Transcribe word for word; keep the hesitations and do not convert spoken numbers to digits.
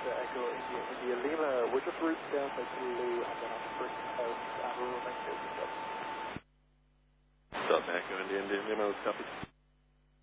Echo India India Lima, with the route down by Zulu on the first house, uh, rural Mexico. Stop Echo India India Lima, copy.